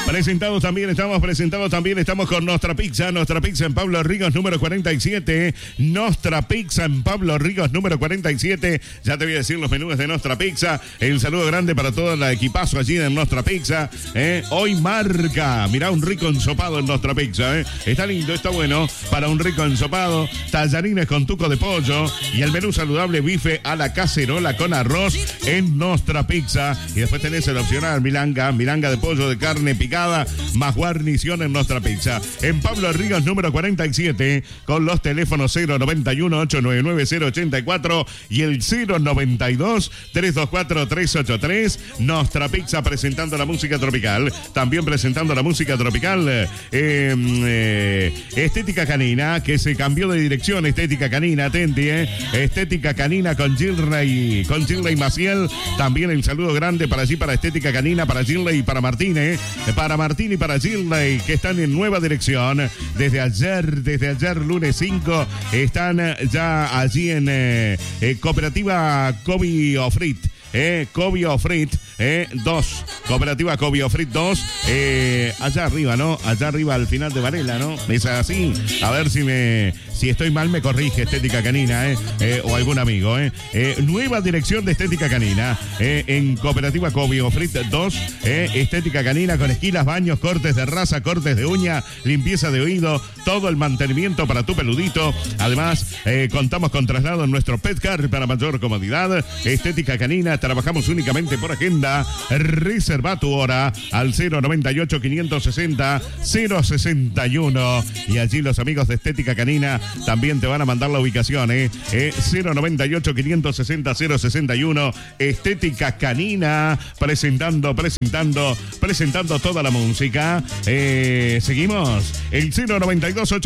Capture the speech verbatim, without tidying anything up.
Presentados también, estamos presentados también, estamos con Nostra Pizza, Nostra Pizza en Pablo Rigos número cuarenta y siete, Nostra Pizza en Pablo Rigos número cuarenta y siete, ya te voy a decir los menús de Nostra Pizza, el saludo grande para todo el equipazo allí en Nostra Pizza, ¿eh? Hoy marca, mirá un rico ensopado en Nostra Pizza, ¿eh? Está lindo, está bueno, para un rico ensopado, tallarines con tuco de pollo y el menú saludable bife a la cacerola con arroz en Nostra Pizza, y después tenés el opcional milanga, milanga de pollo de carne picada, más guarnición en Nostra Pizza. En Pablo Ríos número cuarenta y siete, con los teléfonos cero noventa y uno, ocho nueve nueve, cero ochenta y cuatro y el cero noventa y dos, tres dos cuatro, tres ocho tres. Nostra Pizza presentando la música tropical. También presentando la música tropical. Eh, eh, Estética Canina, que se cambió de dirección. Estética Canina, atenti, eh. Estética Canina con Gilrey, con Gilrey Maciel. También el saludo grande para allí, para Estética Canina, para Gilrey y para Martínez. Para Martín y para Gilrey, que están en nueva dirección. Desde ayer, desde ayer, lunes cinco, están ya allí en eh, eh, Cooperativa Kobe Ofrit. Eh, Kobe Ofrit eh, dos, Cooperativa Kobe Ofrit dos, eh, allá arriba, ¿no? Allá arriba al final de Varela, ¿no? Es así. A ver si me si estoy mal me corrige Estética Canina, eh, eh, o algún amigo, eh. eh. Nueva dirección de Estética Canina, eh, en Cooperativa Kobe Ofrit dos, eh, Estética Canina con esquilas, baños, cortes de raza, cortes de uña, limpieza de oído, todo el mantenimiento para tu peludito. Además, eh, contamos con traslado en nuestro Pet Car para mayor comodidad. Estética Canina, trabajamos únicamente por agenda. Reserva tu hora al cero noventa y ocho, quinientos sesenta, cero sesenta y uno. Y allí los amigos de Estética Canina también te van a mandar la ubicación, ¿eh? eh cero noventa y ocho, quinientos sesenta, cero sesenta y uno. Estética Canina, presentando, presentando, presentando toda la música. Eh, seguimos. El cero noventa y dos, ocho